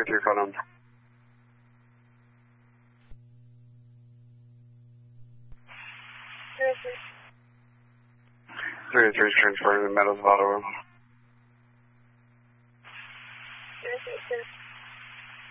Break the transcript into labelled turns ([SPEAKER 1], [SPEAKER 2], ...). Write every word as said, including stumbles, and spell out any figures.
[SPEAKER 1] three three phone number. three three transporting the Meadows of Ottawa.